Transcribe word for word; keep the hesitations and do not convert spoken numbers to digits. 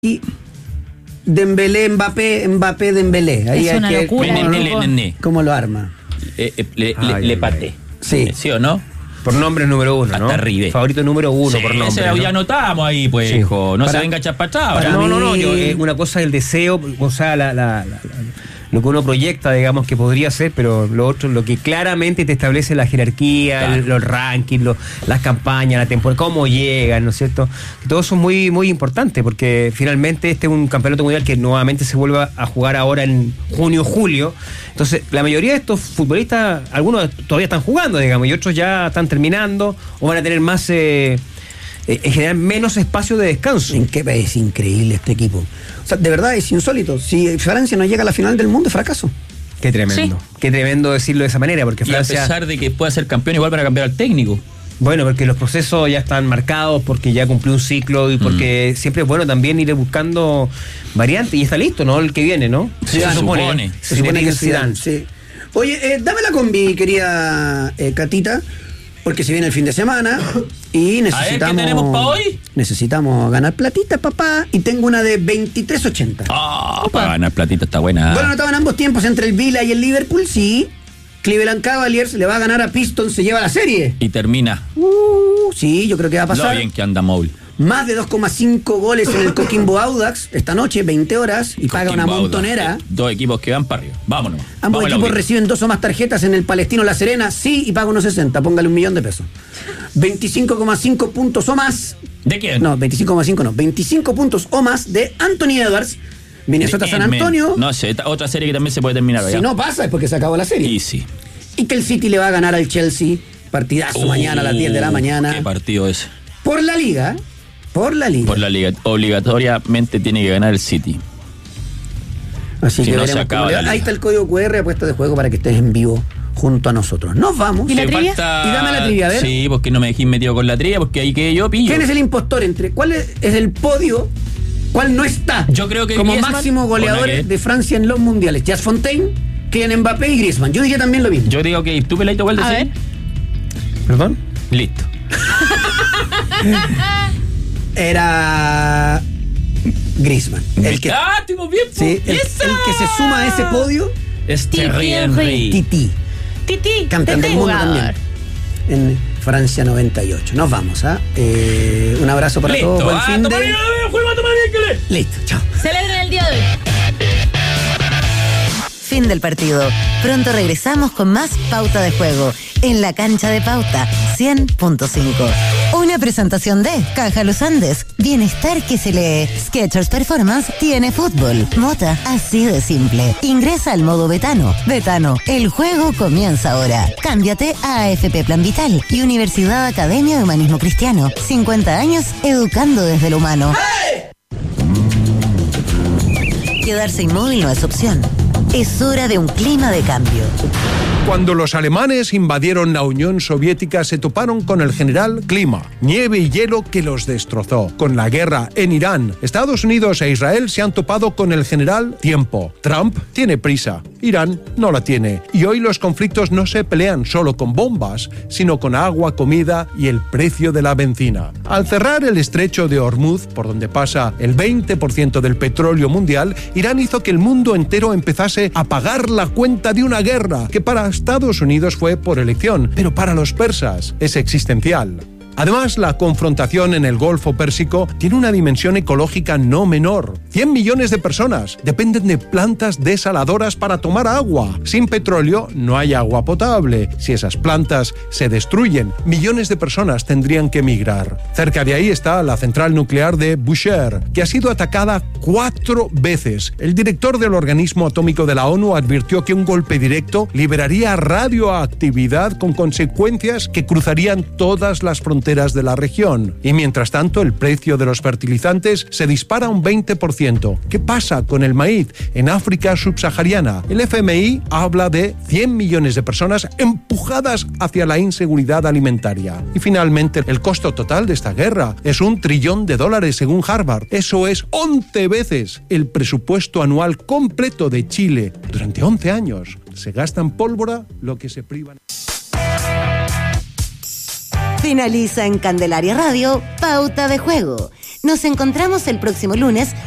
y Dembélé, Mbappé, Mbappé, Dembélé. Ahí es hay una que locura. cómo, Nene, nene. ¿Cómo lo arma? Eh, eh, le, Ay, le, ay, le ay. paté. Sí. ¿Sí o no? Por nombre número uno, ¿no? Hasta arriba. Favorito número uno Sí, por nombre. ese ¿no? ya anotamos ahí, pues, Sí. hijo. No Para- se venga a echar para atrás. para ahora. No, no, no. mí- Yo, eh, una cosa es el deseo, o sea, la, la- la- lo que uno proyecta, digamos, que podría ser, pero lo otro, lo que claramente te establece la jerarquía, Claro. el- los rankings, los- las campañas, la temporada, cómo llegan, ¿no es cierto? Todo eso es muy, muy importante, porque finalmente este es un campeonato mundial que nuevamente se vuelve a jugar ahora en junio, julio. Entonces, la mayoría de estos futbolistas, algunos todavía están jugando, digamos, y otros ya están terminando, o van a tener más, eh, eh, en general, menos espacio de descanso. ¿En qué es increíble este equipo? O sea, de verdad es insólito. Si Francia no llega a la final del mundo, es fracaso. Qué tremendo. Qué tremendo decirlo de esa manera, porque Y a Francia... pesar de que pueda ser campeón, igual van a cambiar al técnico. Bueno, porque los procesos ya están marcados, porque ya cumplió un ciclo y porque siempre es bueno también ir buscando variantes. Y está listo, ¿no? El que viene, ¿no? Sí, se supone. Se supone que es Zidane. Zidane, sí. Oye, eh, dame la combi, querida eh, Catita, porque se viene el fin de semana y necesitamos... ¿qué tenemos pa' hoy? Necesitamos ganar platita, papá, y tengo una de veintitrés ochenta. Ah, para ganar platita está buena. Bueno, anotado en ambos tiempos entre el Vila y el Liverpool, sí. Cleveland Cavaliers le va a ganar a Pistons, se lleva la serie. Y termina. Uh, sí, yo creo que va a Lo pasar. bien que anda Moul. Más de dos coma cinco goles en el Coquimbo Audax esta noche, veinte horas, y paga una Coquimbo montonera. Audax, eh, Dos equipos que van para arriba. Vámonos. Ambos Vamos a la equipos Audi. reciben dos o más tarjetas en el Palestino La Serena, sí, y paga unos sesenta, póngale un millón de pesos. veinticinco coma cinco puntos o más. ¿De quién? No, veinticinco coma cinco no, veinticinco puntos o más de Anthony Edwards, Minnesota De San Edmen. Antonio. No sé, esta- otra serie que también se puede terminar. Si ¿ya? no pasa es porque se acabó la serie. Y sí. Y que el City le va a ganar al Chelsea, partidazo Uh, mañana a las diez de la mañana. ¿Qué partido es? Por la liga, por la liga. Por la liga. Obligatoriamente tiene que ganar el City. Así si que no, veremos se acaba cómo le la va. Ahí liga. está el código cu erre, apuesta de juego para que estés en vivo junto a nosotros. Nos vamos. ¿Y la Sí, trivia? falta- Y dame la trivia, a ver. Sí, porque no me dejé metido con la trivia, porque ahí que yo pillo. ¿Quién es el impostor entre cuál es, es el podio? ¿Cuál no está? Yo creo que como Griezmann, máximo goleador ¿o no, qué? de Francia en los mundiales. Jas Fontaine, Kylian Mbappé y Griezmann. Yo diría también lo mismo. Yo digo que tú, Peladito, ¿cuál A decís? ver. ¿Perdón? Listo. Era Griezmann. El que, ¡Ah, estuvo bien! sí, el, el ¡Esa! que se suma a ese podio, Es Thierry Thierry Henry. Henry. Titi, Titi, campeón este del mundo jugador. también. En Francia noventa y ocho. Nos vamos, ¿ah? Eh, un abrazo para Listo. todos. Buen Ah, fin toma de... bien, juego a tomar bien, que le- Listo, chao. Celebren el día de hoy. Fin del partido. Pronto regresamos con más Pauta de Juego en la cancha de Pauta cien punto cinco. Una presentación de Caja Los Andes. Bienestar que se lee. Skechers Performance tiene fútbol. Mota, así de simple. Ingresa al modo Betano. Betano, el juego comienza ahora. Cámbiate a A F P Plan Vital y Universidad Academia de Humanismo Cristiano. cincuenta años educando desde lo humano. Quedarse inmóvil no es opción. Es hora de un clima de cambio. Cuando los alemanes invadieron la Unión Soviética se toparon con el general Clima, nieve y hielo que los destrozó. Con la guerra en Irán, Estados Unidos e Israel se han topado con el general Tiempo. Trump tiene prisa, Irán no la tiene. Y hoy los conflictos no se pelean solo con bombas, sino con agua, comida y el precio de la benzina. Al cerrar el estrecho de Hormuz, por donde pasa el veinte por ciento del petróleo mundial, Irán hizo que el mundo entero empezase a pagar la cuenta de una guerra que para Estados Unidos fue por elección, pero para los persas es existencial. Además, la confrontación en el Golfo Pérsico tiene una dimensión ecológica no menor. cien millones de personas dependen de plantas desaladoras para tomar agua. Sin petróleo no hay agua potable. Si esas plantas se destruyen, millones de personas tendrían que emigrar. Cerca de ahí está la central nuclear de Bushehr, que ha sido atacada cuatro veces. El director del organismo atómico de la ONU advirtió que un golpe directo liberaría radioactividad con consecuencias que cruzarían todas las fronteras de la región. Y mientras tanto, el precio de los fertilizantes se dispara un veinte por ciento. ¿Qué pasa con el maíz en África subsahariana? El F M I habla de cien millones de personas empujadas hacia la inseguridad alimentaria. Y finalmente, el costo total de esta guerra es un trillón de dólares según Harvard. Eso es once veces el presupuesto anual completo de Chile. Durante once años se gasta en pólvora lo que se privan. Finaliza en Candelaria Radio, Pauta de Juego. Nos encontramos el próximo lunes